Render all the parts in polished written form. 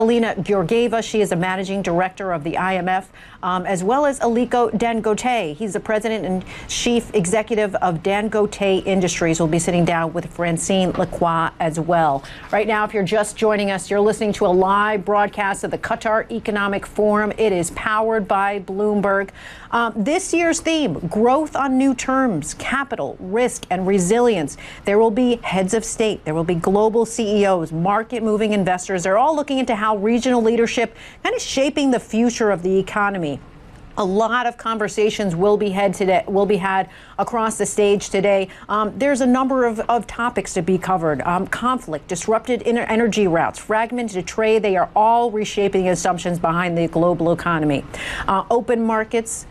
Alina Georgieva, she is a managing director of the IMF, as well as Aliko Dangote. He's the president and chief executive of Dangote Industries. We'll be sitting down with Francine Lacroix as well. Right now, if you're just joining us, you're listening to a live broadcast of the Qatar Economic Forum. It is powered by Bloomberg. This year's theme, growth on new terms, capital, risk, and resilience. There will be heads of state. There will be global CEOs, market-moving investors. They're all looking into how regional leadership kind of shaping the future of the economy. A lot of conversations will be had across the stage today. There's a number of topics to be covered. Conflict, disrupted energy routes, fragmented trade. They are all reshaping assumptions behind the global economy. Open markets,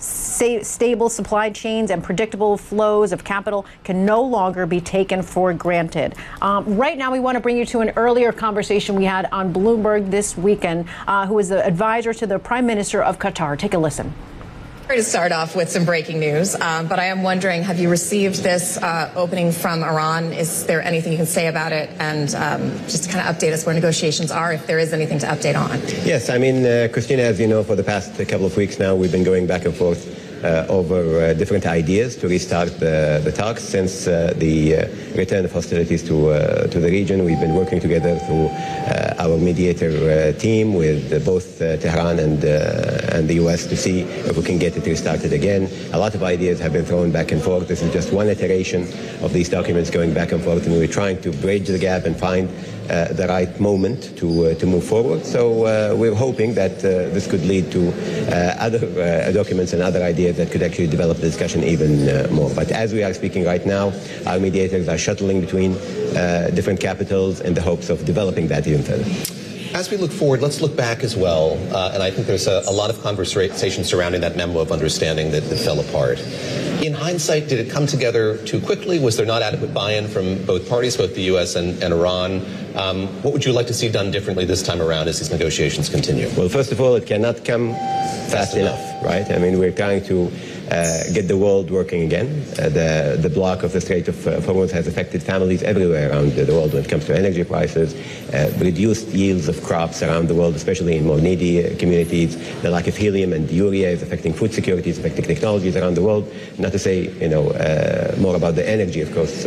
stable supply chains, and predictable flows of capital can no longer be taken for granted. Right now, we want to bring you to an earlier conversation we had on Bloomberg this weekend, who is the advisor to the Prime Minister of Qatar. Take a listen. To start off with some breaking news, but I am wondering, have you received this opening from Iran? Is there anything you can say about it? And just to kind of update us where negotiations are, if there is anything to update on. Yes, I mean, Christina, as you know, for the past couple of weeks now, we've been going back and forth over different ideas to restart the talks since the return of hostilities to the region. We've been working together through our mediator team with both Tehran and the U.S. to see if we can get it restarted again. A lot of ideas have been thrown back and forth. This is just one iteration of these documents going back and forth, and we're trying to bridge the gap and find the right moment to move forward. So we're hoping that this could lead to other documents and other ideas that could actually develop the discussion even more. But as we are speaking right now, our mediators are shuttling between different capitals in the hopes of developing that even further. As we look forward, let's look back as well. And I think there's a lot of conversation surrounding that memo of understanding that fell apart. In hindsight, did it come together too quickly? Was there not adequate buy-in from both parties, both the U.S. and Iran? What would you like to see done differently this time around as these negotiations continue? Well, first of all, it cannot come fast enough, right? I mean, we're trying to get the world working again. The block of the Strait of Hormuz has affected families everywhere around the world when it comes to energy prices, reduced yields of crops around the world, especially in more needy communities. The lack of helium and urea is affecting food security, it's affecting technologies around the world. Not to say, more about the energy, of course,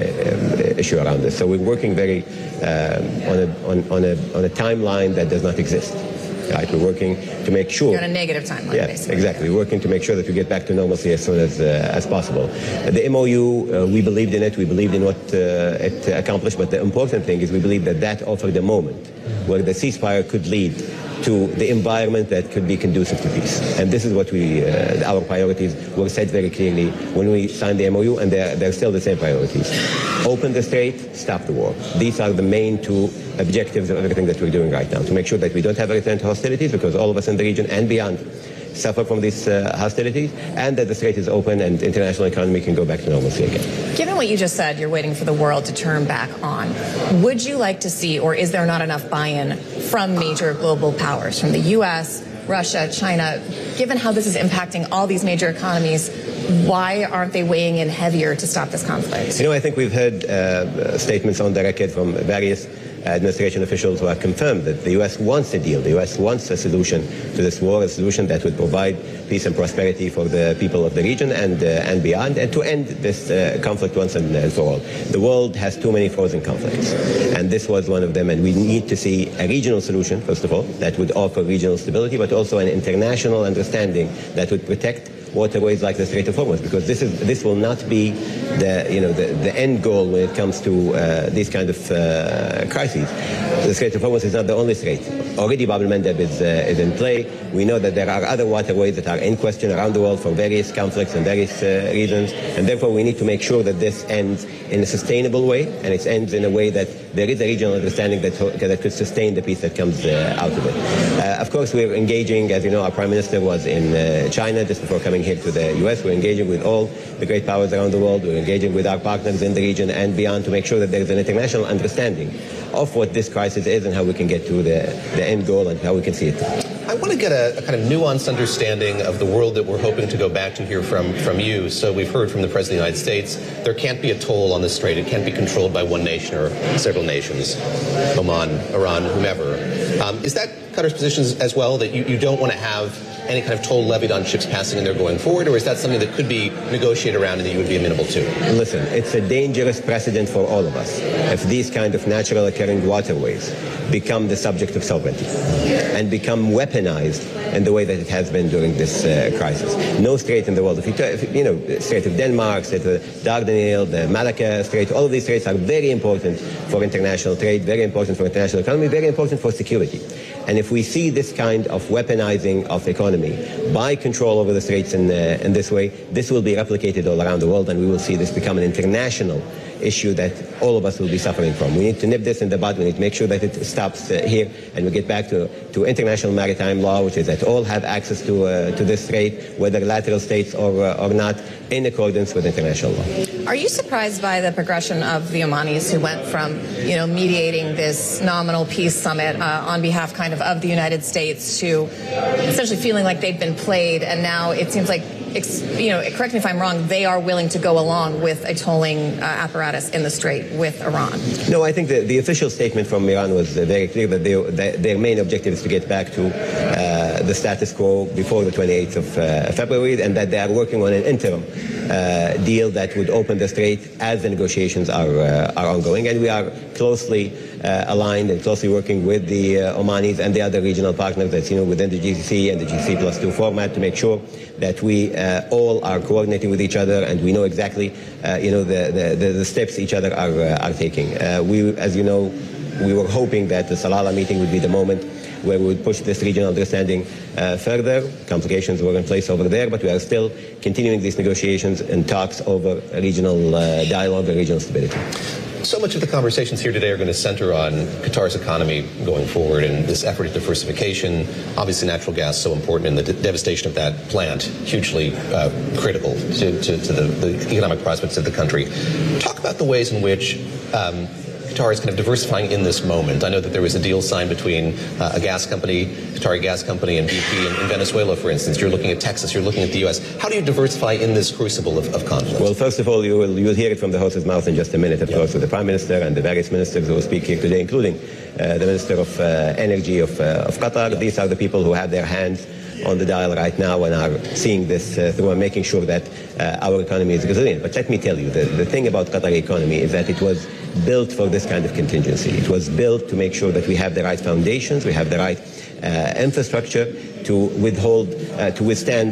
issue around this. So we're working very on a timeline that does not exist. Right, we're working to make sure. You're on a negative timeline, basically. Exactly. We're working to make sure that we get back to normalcy as soon as possible. The MOU, we believed in it. We believed in what it accomplished. But the important thing is we believe that offered a moment where the ceasefire could lead to the environment that could be conducive to peace. And this is what our priorities were set very clearly when we signed the MOU, and they're still the same priorities. Open the strait, stop the war. These are the main two objectives of everything that we're doing right now, to make sure that we don't have a return to hostilities, because all of us in the region and beyond suffer from these hostilities, and that the strait is open and international economy can go back to normalcy again. Given what you just said, you're waiting for the world to turn back on. Would you like to see, or is there not enough buy-in from major global powers, from the U.S., Russia, China? Given how this is impacting all these major economies, why aren't they weighing in heavier to stop this conflict? I think we've heard statements on the record from various administration officials who have confirmed that the U.S. wants a deal. The U.S. wants a solution to this war, a solution that would provide peace and prosperity for the people of the region and beyond, and to end this conflict once and for all. The world has too many frozen conflicts, and this was one of them, and we need to see a regional solution, first of all, that would offer regional stability, but also an international understanding that would protect waterways like the Strait of Hormuz, because this will not be the end goal when it comes to these kind of crises. The Strait of Hormuz is not the only strait. Already Bab el-Mandeb is in play. We know that there are other waterways that are in question around the world for various conflicts and various reasons, and therefore we need to make sure that this ends in a sustainable way, and it ends in a way that there is a regional understanding that could sustain the peace that comes out of it. Of course, we're engaging, as you know, our Prime Minister was in China just before coming here to the U.S. We're engaging with all the great powers around the world. We're engaging with our partners in the region and beyond to make sure that there's an international understanding of what this crisis is and how we can get to the end goal and how we can see it. I want to get a kind of nuanced understanding of the world that we're hoping to go back to here from you. So we've heard from the President of the United States, there can't be a toll on the strait. It can't be controlled by one nation or several nations, Oman, Iran, whomever. Is that Qatar's position as well, that you don't want to have any kind of toll levied on ships passing in there going forward, or is that something that could be negotiated around and that you would be amenable to? Listen, it's a dangerous precedent for all of us if these kind of natural occurring waterways become the subject of sovereignty and become weaponized in the way that it has been during this crisis. No strait in the world, Strait of Denmark, Strait of Dardanelles, the Malacca Strait, all of these straits are very important for international trade, very important for international economy, very important for security. And if we see this kind of weaponizing of economy by control over the straits in this way, this will be replicated all around the world, and we will see this become an international issue that all of us will be suffering from. We need to nip this in the bud. We need to make sure that it stops here, and we get back to international maritime law, which is that all have access to this strait, whether lateral states or not, in accordance with international law. Are you surprised by the progression of the Omanis, who went from, mediating this nominal peace summit on behalf of the United States to essentially feeling like they've been played, and now it seems like, correct me if I'm wrong, they are willing to go along with a tolling apparatus in the strait with Iran? No, I think the official statement from Iran was very clear that their main objective is to get back to the status quo before the 28th of February, and that they are working on an interim deal that would open the strait as the negotiations are ongoing. And we are closely aligned and closely working with the Omanis and the other regional partners that's within the GCC and the GCC +2 format to make sure that we all are coordinating with each other, and we know exactly the steps each other are taking. As you know, we were hoping that the Salalah meeting would be the moment where we would push this regional understanding further. Complications were in place over there, but we are still continuing these negotiations and talks over regional dialogue and regional stability. So much of the conversations here today are going to center on Qatar's economy going forward and this effort at diversification. Obviously, natural gas so important, and the devastation of that plant hugely critical to the economic prospects of the country. Talk about the ways in which Qatar is kind of diversifying in this moment. I know that there was a deal signed between a gas company, Qatari gas company, and BP in Venezuela, for instance. You're looking at Texas, you're looking at the U.S. How do you diversify in this crucible of conflict? Well, first of all, you'll hear it from the horse's mouth in just a minute, of course, with the Prime Minister and the various ministers who will speak here today, including the Minister of Energy of Qatar. These are the people who have their hands on the dial right now and are seeing this through and making sure that our economy is resilient. But let me tell you, the thing about Qatari economy is that it was built for this kind of contingency. It was built to make sure that we have the right foundations, we have the right infrastructure to withstand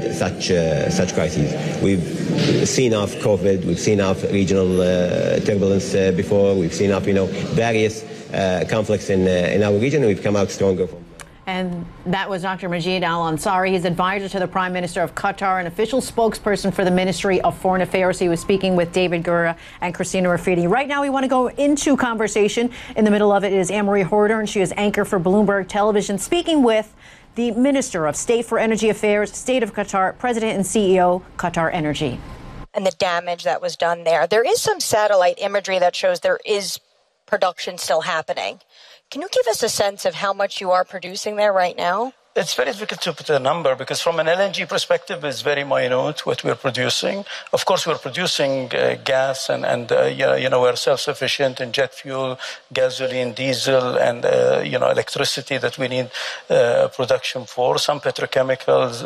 such crises. We've seen off COVID, we've seen off regional turbulence before, we've seen off various conflicts in our region, and we've come out stronger from. And that was Dr. Majid Al-Ansari. He's advisor to the Prime Minister of Qatar, an official spokesperson for the Ministry of Foreign Affairs. He was speaking with David Gura and Christina Rafidi. Right now, we want to go into conversation. In the middle of it is Anne-Marie Horder, and she is anchor for Bloomberg Television, speaking with the Minister of State for Energy Affairs, State of Qatar, President and CEO, Qatar Energy. And the damage that was done there. There is some satellite imagery that shows there is production still happening. Can you give us a sense of how much you are producing there right now? It's very difficult to put a number because from an LNG perspective, it's very minute what we're producing. Of course, we're producing gas and we're self-sufficient in jet fuel, gasoline, diesel, and, electricity that we need production for. Some petrochemicals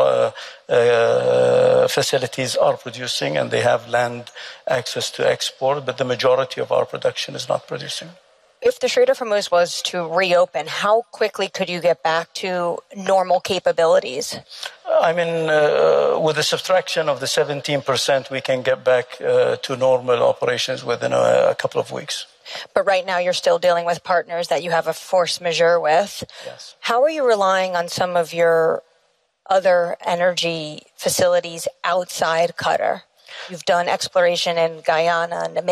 facilities are producing and they have land access to export, but the majority of our production is not producing. If the Strait of Hormuz was to reopen, how quickly could you get back to normal capabilities? I mean, with the subtraction of the 17%, we can get back to normal operations within a couple of weeks. But right now you're still dealing with partners that you have a force majeure with. Yes. How are you relying on some of your other energy facilities outside Qatar? You've done exploration in Guyana and Namibia.